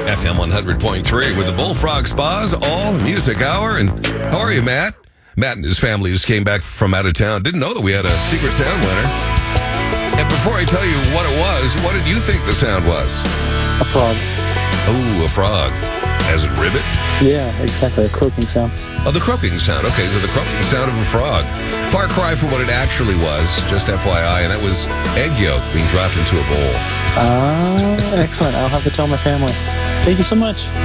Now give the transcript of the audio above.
FM 100.3 with the Bullfrog Spas All Music Hour. And how are you, Matt? Matt and his family just came back from out of town. Didn't know that we had a secret sound winner. And before I tell you what it was, what did you think the sound was? A frog. Oh, a frog. As in ribbit? Yeah, exactly. A croaking sound. Oh, the croaking sound. Okay, so the croaking sound of a frog. Far cry from what it actually was, just FYI, and that was egg yolk being dropped into a bowl. Excellent. I'll have to tell my family. Thank you so much.